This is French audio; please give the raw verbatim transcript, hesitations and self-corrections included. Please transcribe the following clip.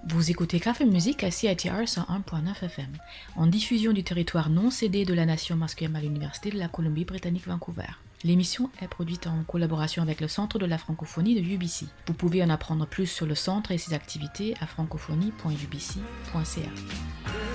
Vous écoutez Café Musique à C I T R cent un point neuf F M, en diffusion du territoire non cédé de la nation masculine à l'Université de la Colombie-Britannique Vancouver. L'émission est produite en collaboration avec le Centre de la francophonie de U B C. Vous pouvez en apprendre plus sur le centre et ses activités à francophonie point u b c point c a.